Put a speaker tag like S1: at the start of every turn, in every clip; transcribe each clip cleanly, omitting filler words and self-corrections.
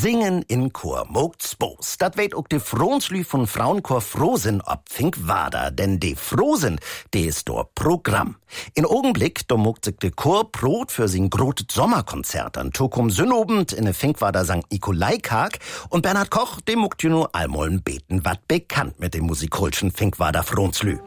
S1: Singen in Chor mogt's bos. Dat weet ook de Fronslü von Frauenchor Frohsinn ob Finkwader, denn de Frohsinn, de ist dor Programm. In Augenblick, da mogt sich de Chor Brot für sin grotet Sommerkonzert an Tokum Sünnobend in de Finkwader St. Nikolaikag und Bernhard Koch, dem mogt ju nur allmollen beten, wat bekannt mit dem musikalischen Finkwader Fronslü.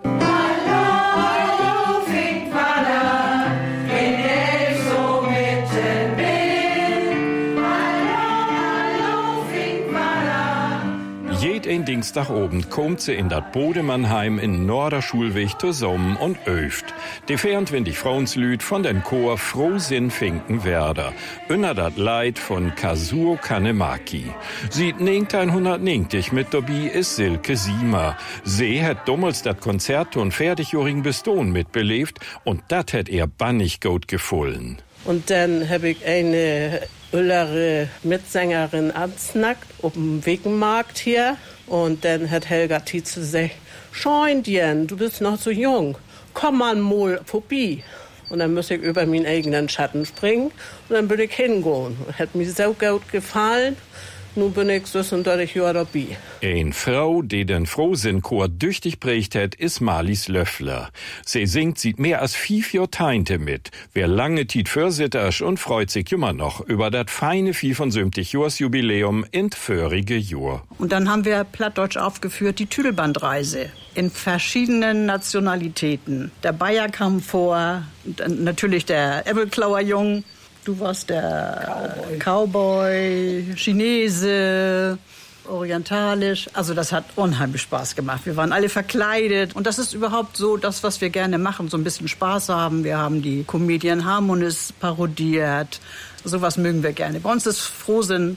S2: Ein Dienstagabend kommt sie in dat Bodemannheim in Norderschulweg zusammen und öft. Die 24 Frauenslüd von den Chor Frohsinn Finkenwerder. Unter dat Leid von Kazuo Kanemaki. Sieht 1990 mit dabei ist Silke Siemer. Sie hat damals dat Konzert und fertigjährigen Beston mitbelebt und dat hat ihr bannig gut gefallen.
S3: Und dann habe ich eine ältere Mitsängerin ansnackt auf dem Wegmarkt hier. Und dann hat Helga Tietze gesagt, Scheundchen, du bist noch so jung, komm mal vorbei. Und dann muss ich über meinen eigenen Schatten springen und dann bin ich hingehen. Hat mir so gut gefallen. Nun bin ich so und dadurch Jahr dabei.
S2: Eine Frau, die den Frohsinn-Chor düchtig prägt hat, ist Marlies Löffler. Sie singt seit mehr als 5 Jahrzehnte mit. Wer lange Tiet försittersch und freut sich immer noch über das feine 75 Jahres Jubiläum in vorige Jahr.
S4: Und dann haben wir plattdeutsch aufgeführt die Tüdelbandreise in verschiedenen Nationalitäten. Der Bayer kam vor, natürlich der Äppelklauer Jung. Du warst der Cowboy, Chinese, orientalisch. Also das hat unheimlich Spaß gemacht. Wir waren alle verkleidet. Und das ist überhaupt so das, was wir gerne machen. So ein bisschen Spaß haben. Wir haben die Comedian Harmonies parodiert. Sowas mögen wir gerne. Bei uns ist Frohsinn.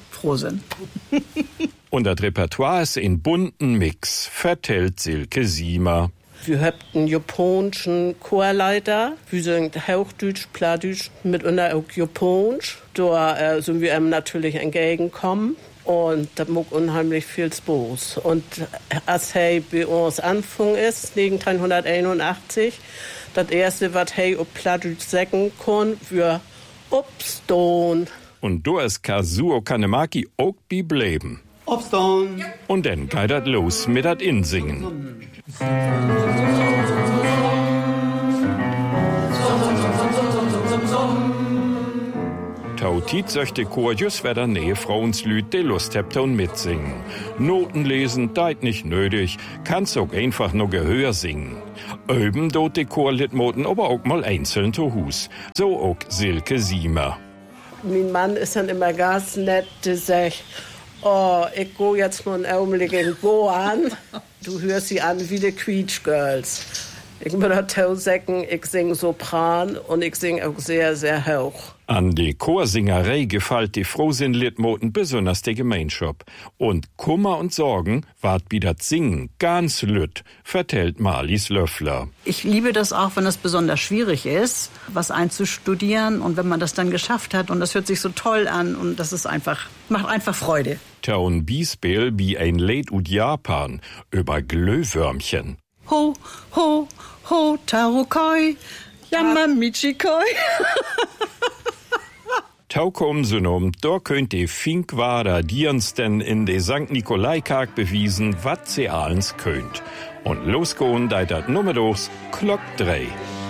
S2: Und das Repertoire ist in bunten Mix, vertellt Silke Siemer.
S3: Wir haben einen japanischen Chorleiter. Wir sind Hochdeutsch, Plattdeutsch, mitunter auch Japanisch. Da sind wir ihm natürlich entgegengekommen. Und das macht unheimlich viel Spaß. Und als er bei uns angefangen ist, 1981, das erste, was er auf Plattdeutsch sagen kann, wir Obstone.
S2: Und da ist Kazuo Kanemaki auch bleiben.
S5: Obstone.
S2: Und dann geht das los mit das Insingen. Tautit söchte Chor just wer der Nähe Frauenslüd, die Lust habt und mitsingen. Noten lesen, deit nicht nötig, kannst auch einfach nur Gehör singen. Öben dort die Chorliedmoten aber auch mal einzeln zu Hus. So auch Silke Siemer.
S3: Mein Mann ist dann immer ganz nett, der sagt, oh, ich go jetzt mal einen Augenblick in Go an. Du hörst sie an wie die Quietsch Girls. Ich muss dazu sagen, ich singe Sopran und ich singe auch sehr, sehr hoch.
S2: An die Chorsingerei gefällt die Frohsinn-Liedmoten besonders die Gemeinschaft. Und Kummer und Sorgen ward wie das Singen ganz lütt, vertellt Marlies Löffler.
S4: Ich liebe das auch, wenn es besonders schwierig ist, was einzustudieren und wenn man das dann geschafft hat und das hört sich so toll an und das ist macht einfach Freude.
S2: Taun Biesbel wie ein Lied ut Japan über Glühwürmchen.
S4: Ho, ho, ho, Tarokoi, Yamamichikoi.
S2: Taukom Synom, da könnt ihr Finkwader Diensten in de St. Nikolaikag bewiesen, wat sie allens könnt. Und losgehen, da dat Nummer durchs Glock 3.